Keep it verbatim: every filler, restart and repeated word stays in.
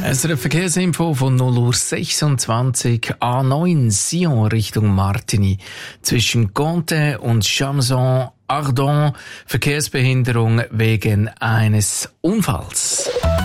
Es ist eine Verkehrsinfo von null Uhr sechsundzwanzig, A neun Sion Richtung Martigny. Zwischen Conte und Chamson-Ardon Verkehrsbehinderung wegen eines Unfalls.